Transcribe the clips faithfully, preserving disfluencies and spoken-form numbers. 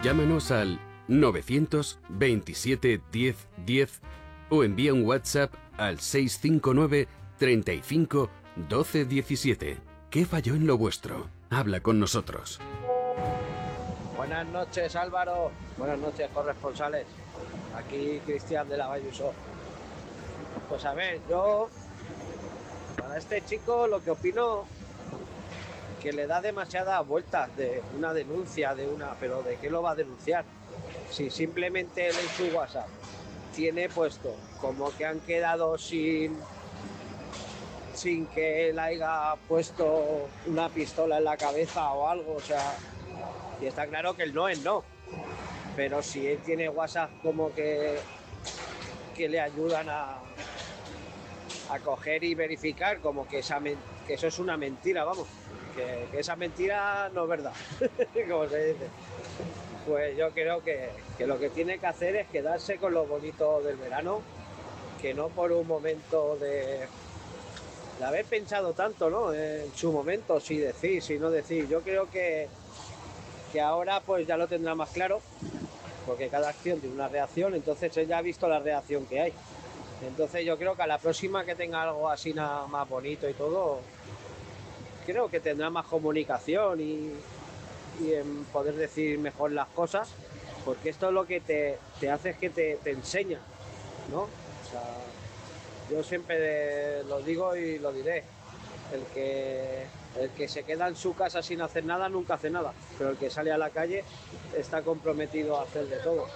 Llámanos al novecientos veintisiete diez diez o envía un WhatsApp al seis cinco nueve treinta y cinco doce diecisiete. ¿Qué falló en lo vuestro? Habla con nosotros. Buenas noches, Álvaro. Buenas noches, corresponsales. Aquí Cristian de la Valluso. Pues a ver, yo para este chico lo que opino que le da demasiadas vueltas de una denuncia, de una, pero ¿de qué lo va a denunciar? Si simplemente él en su WhatsApp tiene puesto como que han quedado sin sin que él haya puesto una pistola en la cabeza o algo, o sea, y está claro que el no es no, pero si él tiene WhatsApp como que que le ayudan a a coger y verificar como que esa que eso es una mentira, vamos, que, que esa mentira no es verdad, como se dice. Pues yo creo que, que lo que tiene que hacer es quedarse con lo bonito del verano, que no por un momento de, de haber pensado tanto, ¿no? En su momento, si decir, si no decir. Yo creo que, que ahora pues ya lo tendrá más claro, porque cada acción tiene una reacción, entonces él ya ha visto la reacción que hay. Entonces yo creo que a la próxima que tenga algo así nada más bonito y todo, creo que tendrá más comunicación y, y en poder decir mejor las cosas, porque esto es lo que te, te hace es que te, te enseña, ¿no? O sea, yo siempre lo digo y lo diré, el que, el que se queda en su casa sin hacer nada nunca hace nada, pero el que sale a la calle está comprometido a hacer de todo.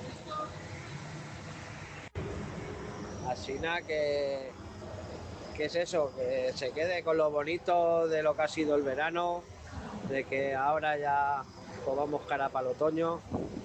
Así nada, que, que es eso, que se quede con lo bonito de lo que ha sido el verano, de que ahora ya pues vamos cara para el otoño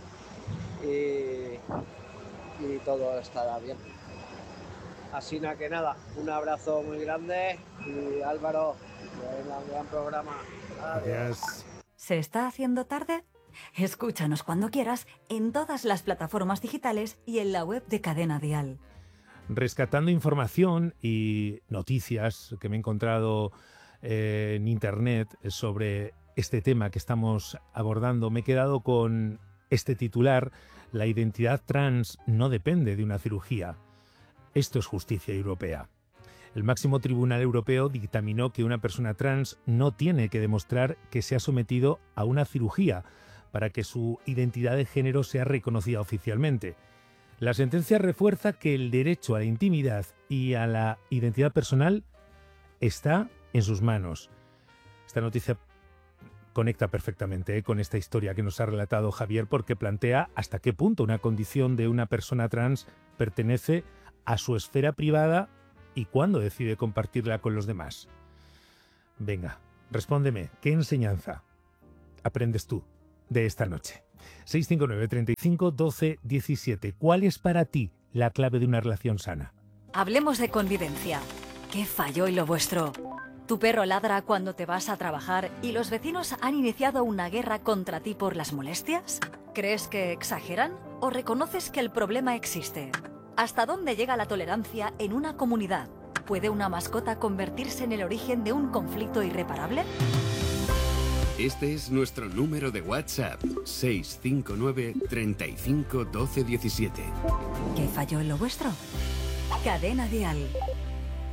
y, y todo estará bien. Así nada, que nada, un abrazo muy grande y Álvaro, un gran programa. Adiós. ¿Se está haciendo tarde? Escúchanos cuando quieras en todas las plataformas digitales y en la web de Cadena Dial. Rescatando información y noticias que me he encontrado eh, en internet sobre este tema que estamos abordando, me he quedado con este titular: la identidad trans no depende de una cirugía. Esto es justicia europea. El máximo tribunal europeo dictaminó que una persona trans no tiene que demostrar que se ha sometido a una cirugía para que su identidad de género sea reconocida oficialmente. La sentencia refuerza que el derecho a la intimidad y a la identidad personal está en sus manos. Esta noticia conecta perfectamente ¿eh? con esta historia que nos ha relatado Javier, porque plantea hasta qué punto una condición de una persona trans pertenece a su esfera privada y cuándo decide compartirla con los demás. Venga, respóndeme, ¿qué enseñanza aprendes tú de esta noche? seis cinco nueve, treinta y cinco, doce, diecisiete. ¿Cuál es para ti la clave de una relación sana? Hablemos de convivencia. ¿Qué falló en lo vuestro? Tu perro ladra cuando te vas a trabajar y los vecinos han iniciado una guerra contra ti por las molestias. ¿Crees que exageran o reconoces que el problema existe? ¿Hasta dónde llega la tolerancia en una comunidad? ¿Puede una mascota convertirse en el origen de un conflicto irreparable? Este es nuestro número de WhatsApp, seis cinco nueve, treinta y cinco, doce, diecisiete. ¿Qué falló en lo vuestro? Cadena Dial.